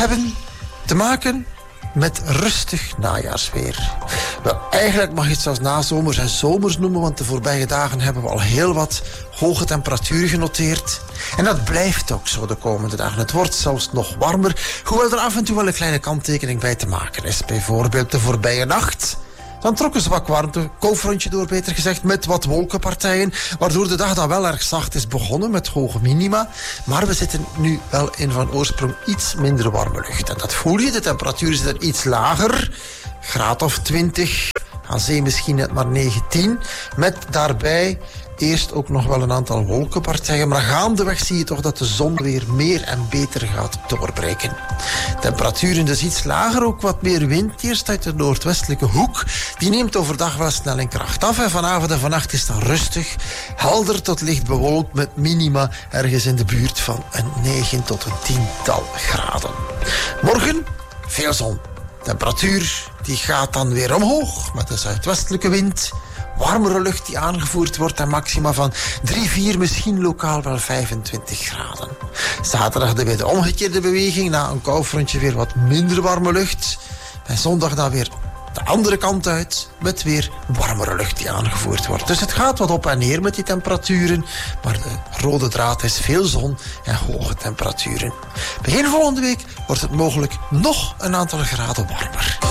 hebben te maken met rustig najaarsweer. Wel, eigenlijk mag je het zelfs nazomers en zomers noemen, want de voorbije dagen hebben we al heel wat hoge temperaturen genoteerd. En dat blijft ook zo de komende dagen. Het wordt zelfs nog warmer, hoewel er af en toe wel een kleine kanttekening bij te maken is. Bijvoorbeeld de voorbije nacht. Dan trok een zwak warmte, koufrontje door, beter gezegd, met wat wolkenpartijen, waardoor de dag dan wel erg zacht is begonnen met hoge minima. Maar we zitten nu wel in van oorsprong iets minder warme lucht. En dat voel je, de temperaturen zitten iets lager, graad of 20, aan zee misschien net maar 19, met daarbij eerst ook nog wel een aantal wolkenpartijen, maar gaandeweg zie je toch dat de zon weer meer en beter gaat doorbreken. Temperaturen dus iets lager, ook wat meer wind, eerst uit de noordwestelijke hoek. Die neemt overdag wel snel in kracht af en vanavond en vannacht is het dan rustig, helder tot licht bewolkt met minima ergens in de buurt van een 9 tot een 10-tal graden. Morgen veel zon. Temperatuur die gaat dan weer omhoog met de zuidwestelijke wind. Warmere lucht die aangevoerd wordt en maxima van 3, 4, misschien lokaal wel 25 graden. Zaterdag weer de omgekeerde beweging. Na een koufrontje weer wat minder warme lucht. En zondag dan weer de andere kant uit met weer warmere lucht die aangevoerd wordt. Dus het gaat wat op en neer met die temperaturen. Maar de rode draad is veel zon en hoge temperaturen. Begin volgende week wordt het mogelijk nog een aantal graden warmer.